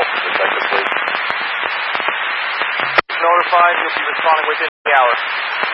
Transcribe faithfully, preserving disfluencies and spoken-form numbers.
respectively. Notified, you'll be responding within the hour.